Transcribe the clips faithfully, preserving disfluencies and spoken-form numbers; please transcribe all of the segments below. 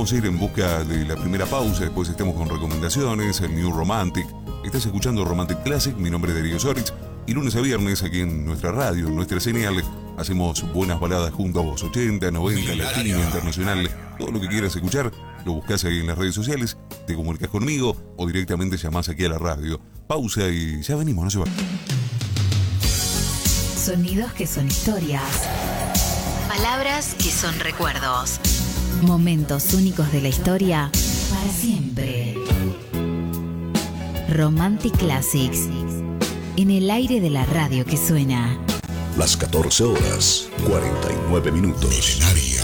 vamos a ir en busca de la primera pausa, después estemos con recomendaciones, el New Romantic. Estás escuchando Romantic Classic, mi nombre es Darío Soritz, y lunes a viernes aquí en nuestra radio, en nuestra señal, hacemos buenas baladas junto a vos, ochenta, noventa, latina, internacional, todo lo que quieras escuchar, lo buscás ahí en las redes sociales, te comunicas conmigo o directamente llamás aquí a la radio. Pausa y ya venimos, no se va. Sonidos que son historias. Palabras que son recuerdos. Momentos únicos de la historia para siempre. Romantic Classics. En el aire de la radio que suena. Las catorce horas, cuarenta y nueve minutos. Milenaria.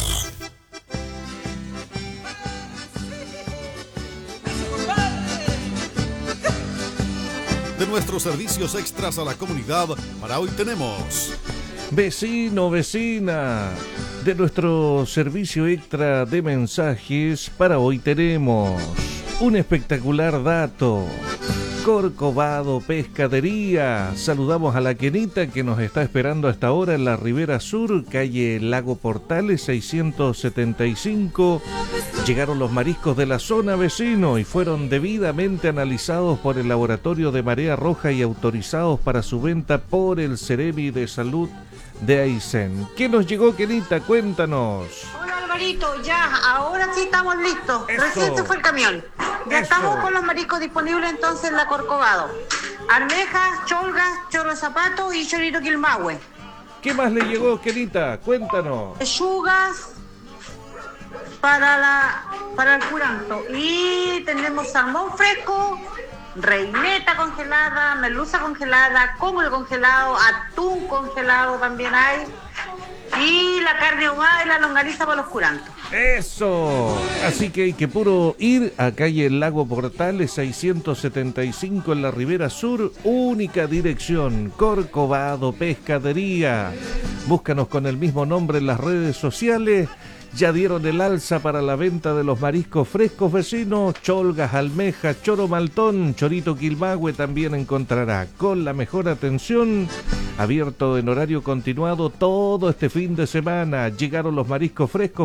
De nuestros servicios extras a la comunidad, para hoy tenemos... Vecino, vecina, de nuestro servicio extra de mensajes, para hoy tenemos un espectacular dato. Corcovado Pescadería. Saludamos a la Kenita que nos está esperando hasta ahora en la Ribera Sur, calle Lago Portales seiscientos setenta y cinco. Llegaron los mariscos de la zona, vecino, y fueron debidamente analizados por el Laboratorio de Marea Roja y autorizados para su venta por el Ceremi de Salud de Aysén. ¿Qué nos llegó, Kenita? Cuéntanos. Hola, Alvarito, ya, ahora sí estamos listos. Eso. Recién se fue el camión. Ya Eso. estamos con los mariscos disponibles entonces en la Corcovado. Almejas, cholgas, chorro de zapato y chorito quilmahue. ¿Qué más le llegó, Kenita? Cuéntanos. Lechugas para la para el curanto. Y tenemos salmón fresco, reineta congelada, merluza congelada, cómulo congelado, atún congelado también hay. Y la carne ahumada y la longaniza para los curantos. ¡Eso! Así que hay que puro ir a calle Lago Portales seiscientos setenta y cinco en la Ribera Sur, única dirección, Corcovado Pescadería. Búscanos con el mismo nombre en las redes sociales. Ya dieron el alza para la venta de los mariscos frescos, vecinos. Cholgas, almejas, choro maltón, chorito quilmahue también encontrará, con la mejor atención. Abierto en horario continuado todo este fin de semana. Llegaron los mariscos frescos